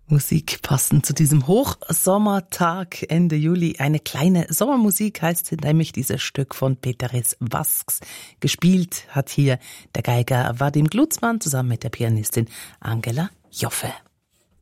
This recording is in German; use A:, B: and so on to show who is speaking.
A: Musik passend zu diesem Hochsommertag Ende Juli. Eine kleine Sommermusik heißt nämlich dieses Stück von Peteris Vasks. Gespielt hat hier der Geiger Vadim Glucksmann zusammen mit der Pianistin Angela Joffe.